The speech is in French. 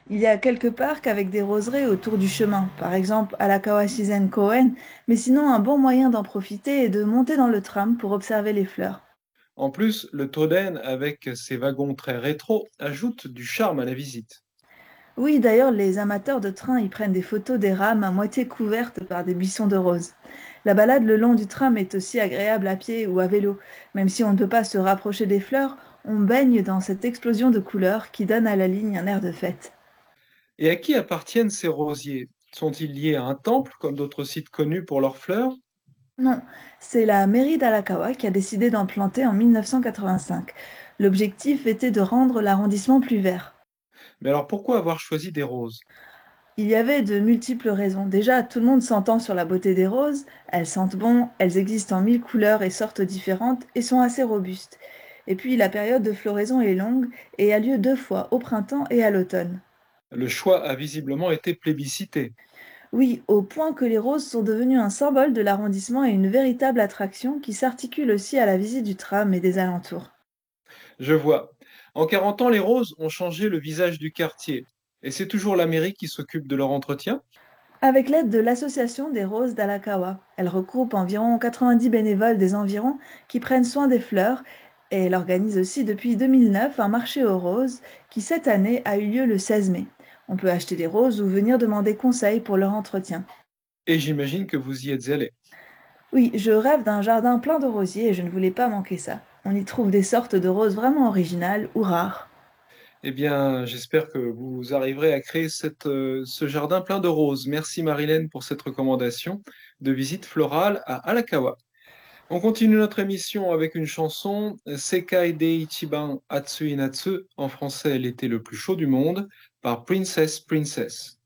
Il y a quelques parcs avec des roseraies autour du chemin, par exemple à la Kawashisen Koen, mais sinon un bon moyen d'en profiter est de monter dans le tram pour observer les fleurs. En plus, le Toden, avec ses wagons très rétro, ajoute du charme à la visite. Oui, d'ailleurs, les amateurs de train y prennent des photos des rames à moitié couvertes par des buissons de roses. La balade le long du tram est aussi agréable à pied ou à vélo. Même si on ne peut pas se rapprocher des fleurs, on baigne dans cette explosion de couleurs qui donne à la ligne un air de fête. Et à qui appartiennent ces rosiers? Sont-ils liés à un temple, comme d'autres sites connus pour leurs fleurs? Non, c'est la mairie d'Arakawa qui a décidé d'en planter en 1985. L'objectif était de rendre l'arrondissement plus vert. Mais alors pourquoi avoir choisi des roses? Il y avait de multiples raisons. Déjà, tout le monde s'entend sur la beauté des roses. Elles sentent bon, elles existent en 1000 couleurs et sortes différentes et sont assez robustes. Et puis, la période de floraison est longue et a lieu 2 fois, au printemps et à l'automne. Le choix a visiblement été plébiscité. Oui, au point que les roses sont devenues un symbole de l'arrondissement et une véritable attraction qui s'articule aussi à la visite du tram et des alentours. Je vois. En 40 ans, les roses ont changé le visage du quartier. Et c'est toujours la mairie qui s'occupe de leur entretien? Avec l'aide de l'Association des Roses d'Arakawa, elle regroupe environ 90 bénévoles des environs qui prennent soin des fleurs et elle organise aussi depuis 2009 un marché aux roses qui cette année a eu lieu le 16 mai. On peut acheter des roses ou venir demander conseil pour leur entretien. Et j'imagine que vous y êtes allé. Oui, je rêve d'un jardin plein de rosiers et je ne voulais pas manquer ça. On y trouve des sortes de roses vraiment originales ou rares. Eh bien, j'espère que vous arriverez à créer ce jardin plein de roses. Merci Marilène pour cette recommandation de visite florale à Alakawa. On continue notre émission avec une chanson, Sekai de Ichiban Atsui Natsu, en français l'été le plus chaud du monde, par Princess Princess.